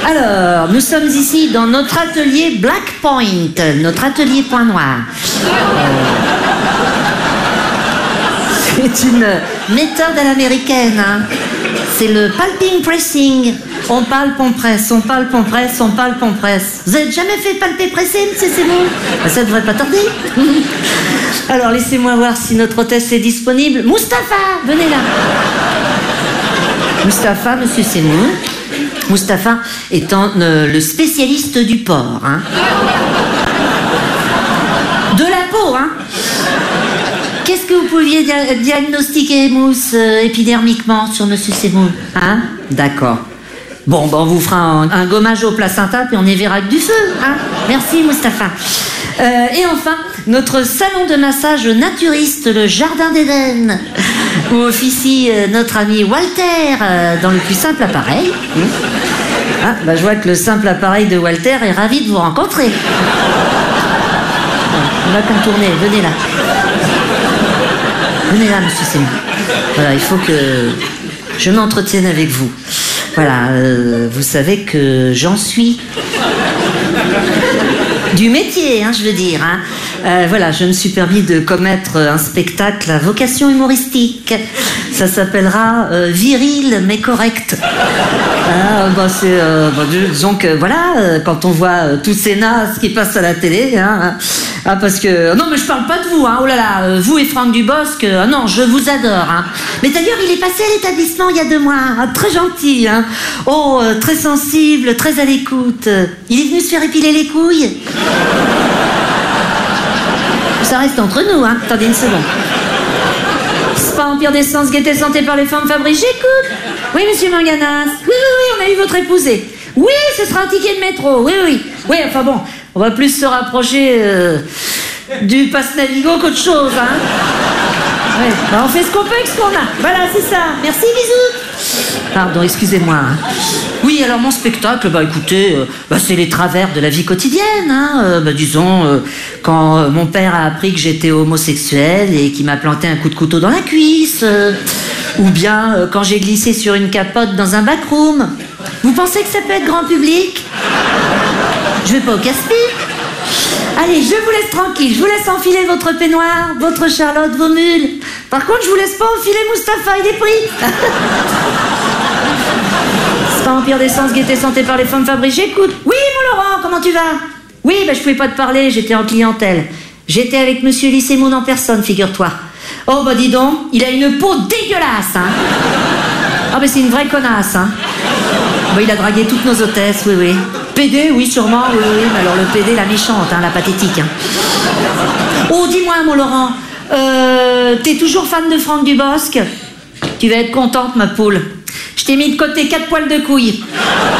Alors, nous sommes ici dans notre atelier Black Point, notre atelier point noir. C'est une méthode à l'américaine, hein. C'est le palping pressing. On palpe, on presse, on palpe, on presse, on palpe, on presse. Vous avez jamais fait palper presser, monsieur Simon? Ça devrait pas tarder. Alors, laissez-moi voir si notre hôtesse est disponible. Mustapha, venez là. Mustapha, monsieur Simon. Mustapha étant le spécialiste du porc, hein. De la peau, hein. Qu'est-ce que vous pouviez diagnostiquer, Mousse, épidermiquement sur monsieur Simon, hein? D'accord. Bon, ben on vous fera un gommage au placenta, puis on y verra que du feu, hein. Merci, Mustapha. Et enfin, notre salon de massage naturiste, le Jardin d'Éden, où officie notre ami Walter dans le plus simple appareil. Ah, bah, je vois que le simple appareil de Walter est ravi de vous rencontrer. On va contourner, venez là. Venez là, monsieur Simon. Voilà, il faut que je m'entretienne avec vous. Voilà, vous savez que j'en suis du métier, hein, je veux dire, hein. Voilà, je me suis permis de commettre un spectacle à vocation humoristique. Ça s'appellera Viril mais correct. Disons que voilà, quand on voit tous ces nazes qui passent à la télé, hein, parce que non mais je parle pas de vous, hein, oh là là, vous et Franck Dubosc, non, je vous adore, hein. Mais d'ailleurs il est passé à l'établissement il y a 2 mois, hein, très gentil, hein. Oh, très sensible, très à l'écoute. Il est venu se faire épiler les couilles. Ça reste entre nous, hein. Attendez une seconde. Spa Empire d'Essence, gaieté santé par les femmes Fabrice, j'écoute. Oui, monsieur Manganas. Oui, on a eu votre épousé. Oui, ce sera un ticket de métro. Oui. Oui, enfin bon, on va plus se rapprocher du passe Navigo qu'autre chose, hein. Ouais, bah on fait ce qu'on peut avec ce qu'on a. Voilà, c'est ça. Merci, bisous. Pardon, excusez-moi. Oui, alors mon spectacle, bah écoutez, c'est les travers de la vie quotidienne, hein. Disons, quand mon père a appris que j'étais homosexuel et qu'il m'a planté un coup de couteau dans la cuisse, ou bien quand j'ai glissé sur une capote dans un backroom. Vous pensez que ça peut être grand public? Je vais pas au casse-pipe. Allez, je vous laisse tranquille, je vous laisse enfiler votre peignoir, votre Charlotte, vos mules. Par contre, je vous laisse pas enfiler Mustapha, il est pris. Spa Empire d'Essence, gaieté santé par les femmes Fabrice, j'écoute. Oui, mon Laurent, comment tu vas? Oui, je pouvais pas te parler, j'étais en clientèle. J'étais avec monsieur Lycémoun en personne, figure-toi. Oh, dis donc, il a une peau dégueulasse, hein. Ah, c'est une vraie connasse, hein. Il a dragué toutes nos hôtesses, oui. PD, oui, sûrement, oui. Mais alors le PD, la méchante, hein, la pathétique. Hein. Oh, dis-moi, mon Laurent, t'es toujours fan de Franck Dubosc? Tu vas être contente, ma poule. Je t'ai mis de côté 4 poils de couilles.